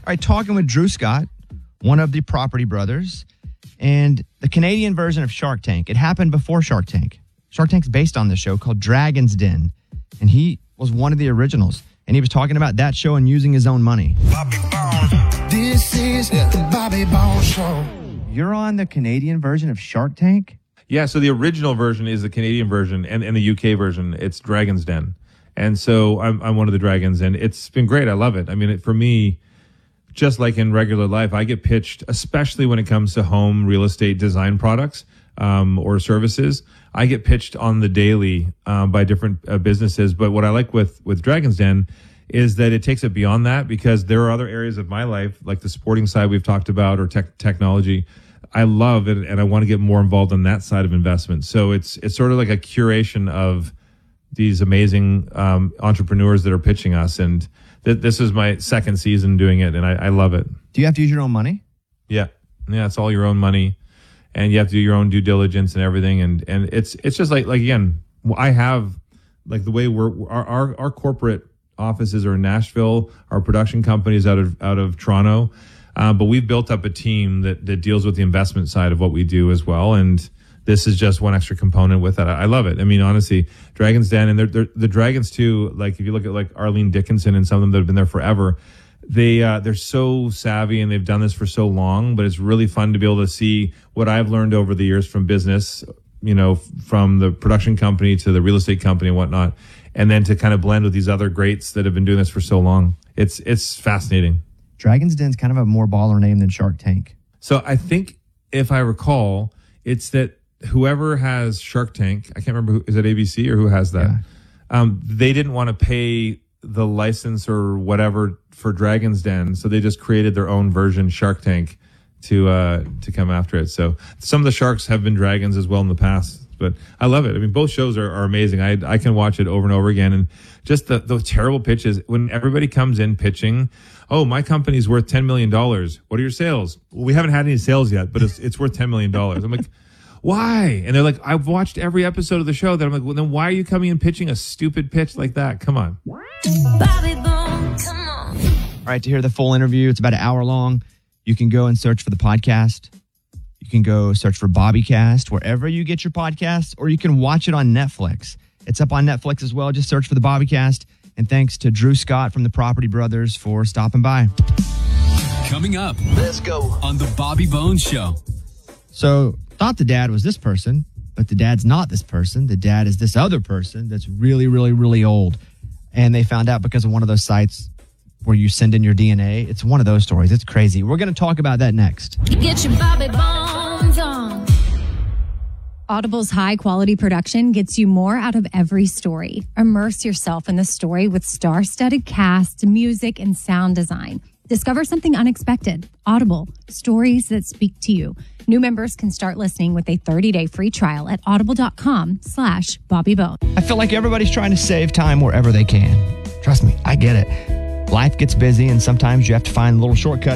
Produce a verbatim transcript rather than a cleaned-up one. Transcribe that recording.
right, talking with Drew Scott, one of the Property Brothers, and the Canadian version of Shark Tank. It happened before Shark Tank. Shark Tank's based on the show called Dragon's Den, and he was one of the originals. And he was talking about that show and using his own money. Bobby Bones. This is the Bobby Bones Show. You're on the Canadian version of Shark Tank? Yeah, so the original version is the Canadian version, and, and the U K version, it's Dragon's Den. And so I'm I'm one of the dragons, and it's been great. I love it. I mean, it, for me, just like in regular life, I get pitched, especially when it comes to home real estate design products um, or services. I get pitched on the daily um, by different uh, businesses. But what I like with, with Dragon's Den is that it takes it beyond that, because there are other areas of my life, like the sporting side we've talked about, or tech, technology. I love it, and I want to get more involved on that side of investment. So it's it's sort of like a curation of these amazing um, entrepreneurs that are pitching us. And th- this is my second season doing it, and I, I love it. Do you have to use your own money? Yeah. Yeah, it's all your own money. And you have to do your own due diligence and everything. And, and it's it's just like, like again, I have, like the way we're, our, our, our corporate offices are in Nashville, our production company is out of, out of Toronto. Uh, but we've built up a team that, that deals with the investment side of what we do as well. And this is just one extra component with that. I, I love it. I mean, honestly, Dragon's Den, and they're, they're, the Dragons too, like if you look at like Arlene Dickinson and some of them that have been there forever, They, uh, they're so savvy, and they've done this for so long, but it's really fun to be able to see what I've learned over the years from business, you know, from the production company to the real estate company and whatnot, and then to kind of blend with these other greats that have been doing this for so long. It's, it's fascinating. Dragon's Den's kind of a more baller name than Shark Tank. So I think, if I recall, it's that whoever has Shark Tank, I can't remember, who, is it A B C or who has that? Yeah. Um, they didn't want to pay the license or whatever for Dragon's Den, so they just created their own version, Shark Tank, to uh to come after it. So some of the sharks have been dragons as well in the past, but I love it. I mean, both shows are, are amazing. I I can watch it over and over again, and just the the terrible pitches when everybody comes in pitching. Oh, my company's worth ten million dollars. What are your sales? Well, we haven't had any sales yet, but it's it's worth ten million dollars. I'm like, why? And they're like, I've watched every episode of the show. That I'm like, well, then why are you coming and pitching a stupid pitch like that? Come on. Bobby Bones, come on. All right, to hear the full interview, it's about an hour long. You can go and search for the podcast. You can go search for Bobbycast wherever you get your podcasts, or you can watch it on Netflix. It's up on Netflix as well. Just search for the Bobbycast. And thanks to Drew Scott from the Property Brothers for stopping by. Coming up, Let's go. on the Bobby Bones Show. So, thought the dad was this person, but the dad's not this person. The dad is this other person that's really, really, really old. And they found out because of one of those sites where you send in your D N A. It's one of those stories. It's crazy. We're going to talk about that next. Get your Bobby Bones on. Audible's high-quality production gets you more out of every story. Immerse yourself in the story with star-studded cast, music, and sound design. Discover something unexpected. Audible, stories that speak to you. New members can start listening with a thirty-day free trial at audible.com slash Bobby Bones. I feel like everybody's trying to save time wherever they can. Trust me, I get it. Life gets busy, and sometimes you have to find little shortcuts.